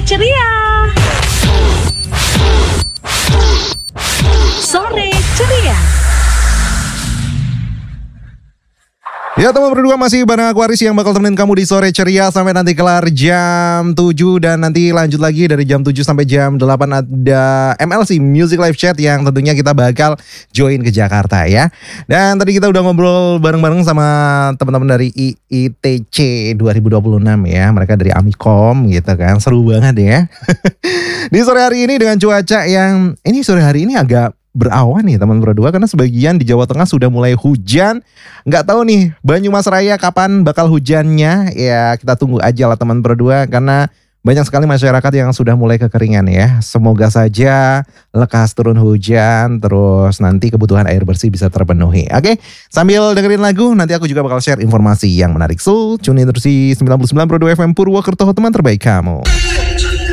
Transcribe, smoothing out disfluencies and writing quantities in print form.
ceria. Sore ceria. Ya teman berdua, masih bareng Aquarius yang bakal temenin kamu di sore ceria sampai nanti kelar jam 7. Dan nanti lanjut lagi dari jam 7 sampai jam 8 ada MLC Music Live Chat yang tentunya kita bakal join ke Jakarta ya. Dan tadi kita udah ngobrol bareng-bareng sama teman-teman dari IITC 2026 ya. Mereka dari Amikom gitu kan, seru banget ya. Di sore hari ini dengan cuaca yang sore hari ini agak berawan nih teman berdua, karena sebagian di Jawa Tengah sudah mulai hujan. Nggak tahu nih Banyumas Raya kapan bakal hujannya. Ya kita tunggu aja lah teman berdua, karena banyak sekali masyarakat yang sudah mulai kekeringan ya. Semoga saja lekas turun hujan, terus nanti kebutuhan air bersih bisa terpenuhi. Oke, sambil dengerin lagu nanti aku juga bakal share informasi yang menarik. So tune in terus di 99.2 FM Purwokerto, teman terbaik kamu.